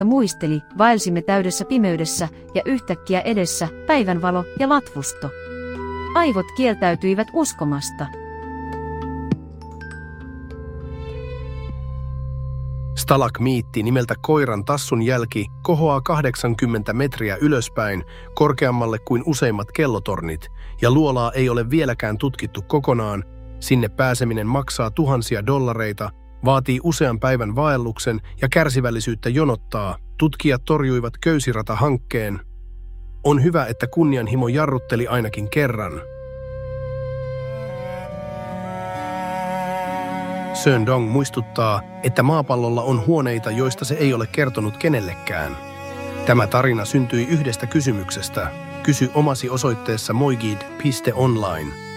muisteli, vaelsimme täydessä pimeydessä ja yhtäkkiä edessä päivänvalo ja latvusto. Aivot kieltäytyivät uskomasta. Stalagmiitti nimeltä koiran tassun jälki kohoaa 80 metriä ylöspäin, korkeammalle kuin useimmat kellotornit, ja luolaa ei ole vieläkään tutkittu kokonaan. Sinne pääseminen maksaa tuhansia dollareita, vaatii usean päivän vaelluksen ja kärsivällisyyttä jonottaa. Tutkijat torjuivat köysirata-hankkeen. On hyvä, että kunnianhimo jarrutteli ainakin kerran. Søren Dong muistuttaa, että maapallolla on huoneita, joista se ei ole kertonut kenellekään. Tämä tarina syntyi yhdestä kysymyksestä. Kysy omasi osoitteessa moigid.online.